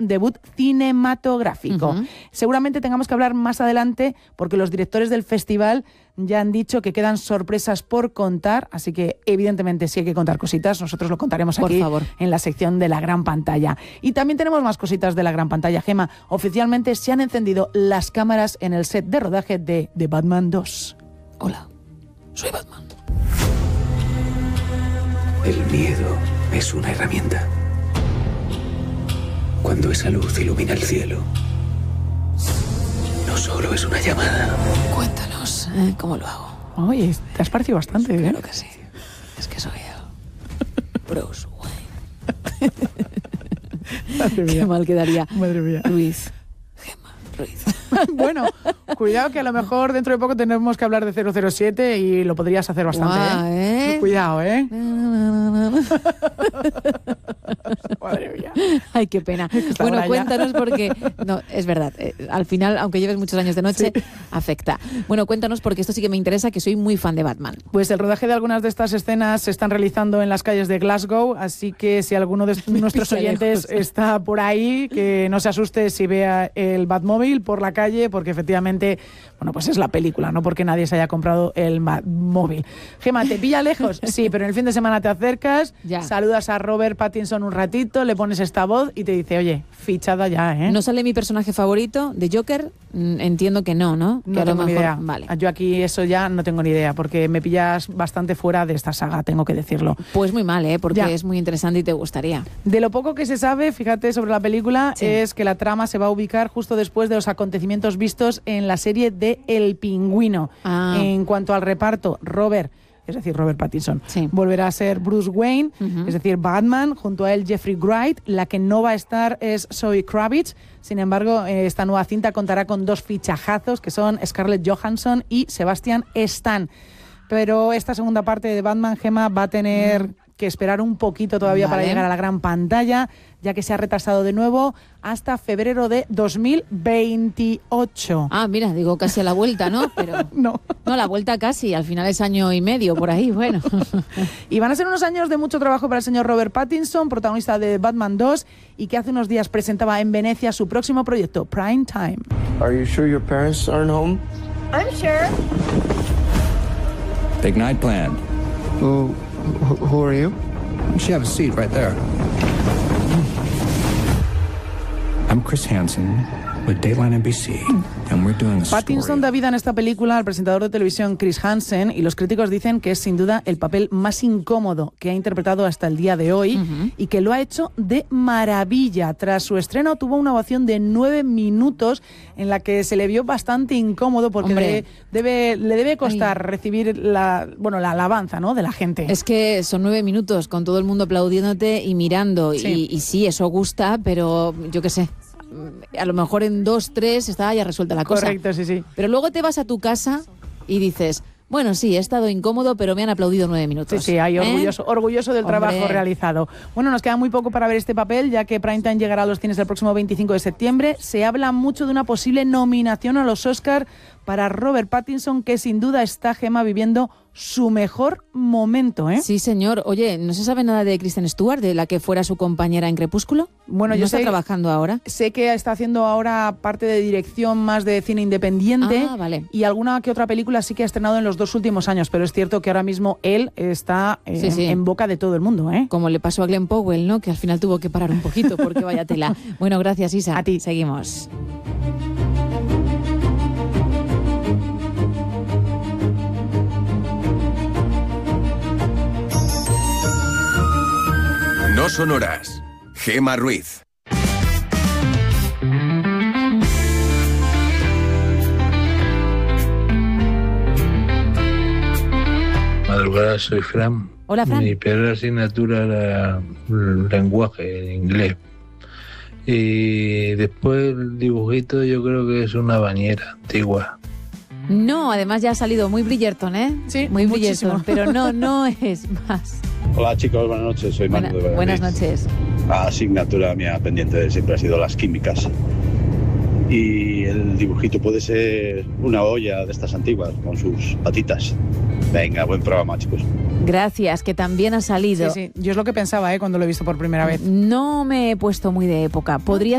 debut cinematográfico. Seguramente tengamos que hablar más adelante porque los directores del festival ya han dicho que quedan sorpresas por contar, así que evidentemente si hay que contar cositas, nosotros lo contaremos aquí en la sección de la gran pantalla. Y también tenemos más cositas de la gran pantalla, Gema. Oficialmente se han encendido las cámaras en el set de rodaje de The Batman 2. Hola, soy Batman. El miedo es una herramienta. Cuando esa luz ilumina el cielo, no solo es una llamada. Cuéntanos, ¿cómo lo hago? Oye, te has parecido bastante, Claro que sí. Es que soy yo. Bruce Wayne. Qué mal quedaría. Madre mía. Ruiz. Gemma Ruiz. Bueno, cuidado que a lo mejor dentro de poco tenemos que hablar de 007 y lo podrías hacer bastante. Guau, ¿eh? Cuidado, Madre mía. Ay, qué pena. Bueno, cuéntanos porque... No, es verdad. Al final, aunque lleves muchos años de noche, afecta. Bueno, cuéntanos porque esto sí que me interesa, que soy muy fan de Batman. Pues el rodaje de algunas de estas escenas se están realizando en las calles de Glasgow, así que si alguno de nuestros oyentes está por ahí, que no se asuste si vea el Batmóvil por la calle, porque efectivamente, bueno, pues es la película, no porque nadie se haya comprado el Batmóvil. Gema, ¿te pilla lejos? Sí, pero en el fin de semana te acercas, saludas a Robert Pattinson un ratito, le pones esta voz y te dice, oye, fichada ya, ¿eh? ¿No sale mi personaje favorito de Joker? Entiendo que no, ¿no? No tengo ni idea. Vale. Yo aquí eso ya no tengo ni idea, porque me pillas bastante fuera de esta saga, tengo que decirlo. Pues muy mal, porque es muy interesante y te gustaría. De lo poco que se sabe, fíjate, sobre la película, es que la trama se va a ubicar justo después de los acontecimientos vistos en la serie de El Pingüino. En cuanto al reparto, Robert Pattinson, volverá a ser Bruce Wayne, es decir, Batman, junto a él Jeffrey Wright. La que no va a estar es Zoe Kravitz. Sin embargo, esta nueva cinta contará con 2 fichajazos, que son Scarlett Johansson y Sebastian Stan. Pero esta segunda parte de Batman, Gemma, va a tener que esperar un poquito todavía para llegar a la gran pantalla, ya que se ha retrasado de nuevo hasta febrero de 2028. Mira, digo casi a la vuelta, ¿no? Pero no, a la vuelta casi, al final es año y medio, por ahí, bueno. Y van a ser unos años de mucho trabajo para el señor Robert Pattinson, protagonista de Batman 2, y que hace unos días presentaba en Venecia su próximo proyecto, Prime Time. Are you sure your parents aren't home? I'm sure. Big night planned. Who are you? You should have a seat right there. I'm Chris Hansen with Dateline NBC, and we're doing a story. Pattinson da vida en esta película al presentador de televisión Chris Hansen, y los críticos dicen que es sin duda el papel más incómodo que ha interpretado hasta el día de hoy, y que lo ha hecho de maravilla. Tras su estreno tuvo una ovación de 9 minutos en la que se le vio bastante incómodo porque le debe costar recibir la alabanza, ¿no?, de la gente. Es que son 9 minutos con todo el mundo aplaudiéndote y mirando, y sí, eso gusta, pero yo qué sé, a lo mejor en 2, 3 estaba ya resuelta la cosa. Correcto, sí. Pero luego te vas a tu casa y dices, bueno, sí, he estado incómodo, pero me han aplaudido 9 minutos. Sí, hay orgulloso del trabajo realizado. Bueno, nos queda muy poco para ver este papel, ya que Primetime llegará a los cines el próximo 25 de septiembre. Se habla mucho de una posible nominación a los Oscar para Robert Pattinson, que sin duda está, Gemma, viviendo su mejor momento, ¿eh? Sí, señor. Oye, ¿no se sabe nada de Kristen Stewart, de la que fuera su compañera en Crepúsculo? Bueno, ¿No está trabajando ahora? Sé que está haciendo ahora parte de dirección más de cine independiente. Vale. Y alguna que otra película sí que ha estrenado en los 2 últimos años, pero es cierto que ahora mismo él está en boca de todo el mundo, ¿eh? Como le pasó a Glenn Powell, ¿no? Que al final tuvo que parar un poquito porque vaya tela. Bueno, gracias, Isa. A ti. Seguimos. No sonoras. Gemma Ruiz. Madrugada, soy Fran. Hola, Fran. Mi peor asignatura era el lenguaje en inglés. Y después el dibujito yo creo que es una bañera antigua. No, además ya ha salido muy Bridgerton, ¿eh? Sí, muy muchísimo. Bridgerton, pero no es más. Hola chicos, buenas noches, soy Manu de Valladolid. Buenas noches. La asignatura mía pendiente siempre ha sido las químicas. Y el dibujito puede ser una olla de estas antiguas, con sus patitas. Venga, buen programa, chicos. Gracias, que también ha salido. Sí, yo es lo que pensaba, cuando lo he visto por primera vez. No me he puesto muy de época. Podría